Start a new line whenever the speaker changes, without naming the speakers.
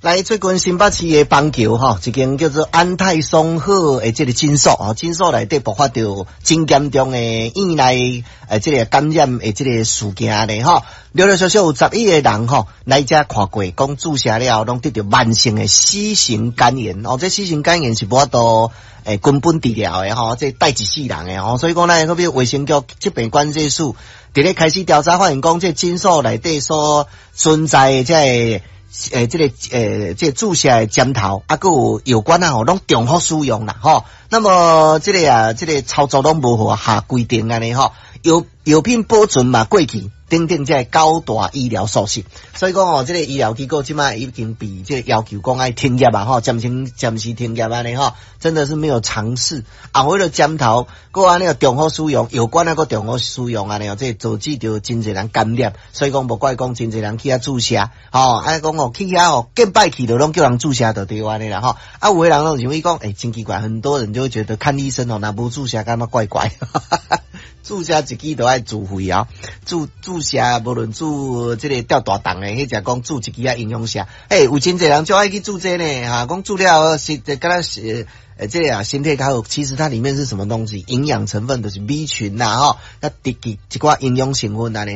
来，最近新北市的邦桥吼，一间叫做安泰松好的这个诊所哦，诊所内底爆发到真严重的院内这个感染的这个事件咧吼，陆陆续续有11个人吼来遮看过，讲注射了拢得到慢性的C型肝炎哦，这C型肝炎是无法度根本治疗的吼，这带一世人的吼，所以讲咱个比卫生局疾病管制署伫咧开始调查，发现讲这诊所内底所存在的这注射的针头啊，佮有关啊吼，拢重复使用啦吼。那么这个操作拢无符合规定安尼吼，药品保存嘛过期，等等这高大医疗措施。所以讲哦，这个医疗机构即卖已经比这个要求讲爱停业啊吼，暂时停业安尼吼，真的是没有尝试啊，为了针头，佮安尼重复使用，有关啊，佮重复使用安尼哦，这导致着真侪人感染，所以讲无怪讲真侪人去遐注射，吼，啊讲哦去遐哦，见拜去就拢叫人注射就对安尼啦吼，啊有的人拢认为讲，真奇怪，很多人就会觉得看医生哦，若无注射干嘛怪怪。注射一支都爱自费啊！注射无论注这个吊大档诶，迄只讲注一支啊营养下，有真侪人就爱去注这呢哈，讲注了是敢若是这个身体较好，其实它里面是什么东西？营养成分就是 B 群呐哈，那一寡营养成分啊呢。